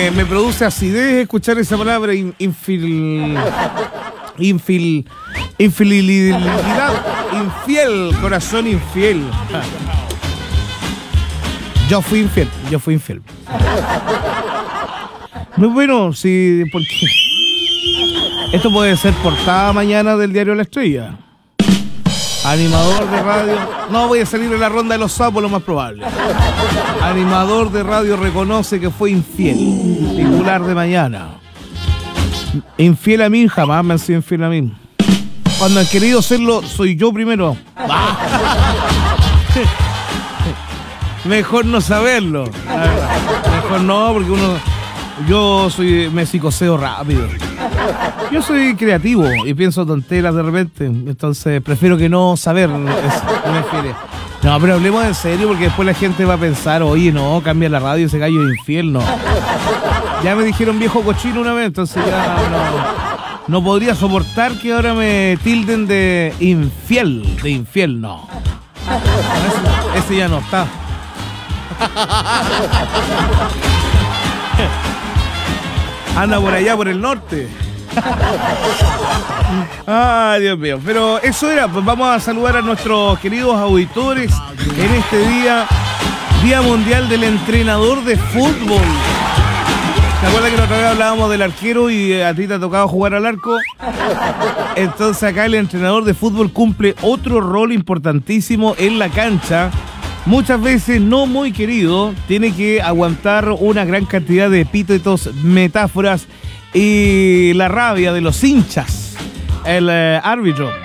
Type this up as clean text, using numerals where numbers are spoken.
me produce acidez escuchar esa palabra infidelidad, infiel, corazón infiel. Yo fui infiel. Muy bueno, sí, porque esto puede ser portada mañana del diario La Estrella. Animador de radio. No voy a salir en la ronda de los sapos, lo más probable. Animador de radio reconoce que fue infiel. Titular de mañana. Infiel a mí, jamás me han sido infiel a mí. Cuando han querido serlo, soy yo primero. Mejor no saberlo. Mejor no, porque me psicoseo rápido. Yo soy creativo y pienso tonteras de repente, entonces prefiero que no saber. No, pero hablemos en serio, porque después la gente va a pensar, oye, no, cambia la radio, ese gallo es infiel, no. Ya me dijeron viejo cochino una vez, entonces ya no podría soportar que ahora me tilden de infiel, no. Ese ya no está. Anda por allá, por el norte. Ay, Dios mío. Pero eso era, pues vamos a saludar a nuestros queridos auditores en este Día Mundial del Entrenador de Fútbol. ¿Te acuerdas que la otra vez hablábamos del arquero y a ti te ha tocado jugar al arco? Entonces acá el entrenador de fútbol cumple otro rol importantísimo en la cancha. Muchas veces no muy querido, tiene que aguantar una gran cantidad de epítetos, metáforas y la rabia de los hinchas. El árbitro